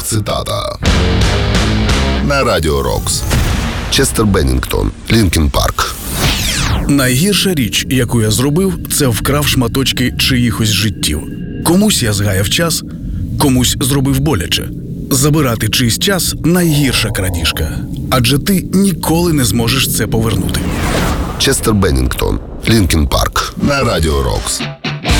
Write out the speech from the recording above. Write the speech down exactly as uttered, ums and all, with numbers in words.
цитата. На Радіо Рокс. Честер Беннінгтон, Лінкін Парк. Найгірша річ, яку я зробив, це вкрав шматочки чиїхось життів. Комусь я згаяв час, комусь зробив боляче. Забирати чийсь час – найгірша крадіжка. Адже ти ніколи не зможеш це повернути. Честер Беннінгтон, Лінкін Парк. На Радіо Рокс.